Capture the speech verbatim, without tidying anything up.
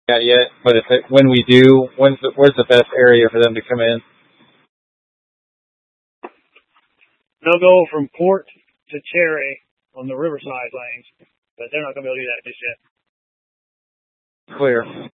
Not yet, but if it, when we do, when's the, where's the best area for them to come in? They'll go from Port to Cherry on the Riverside lanes, but they're not going to be able to do that just yet. Clear.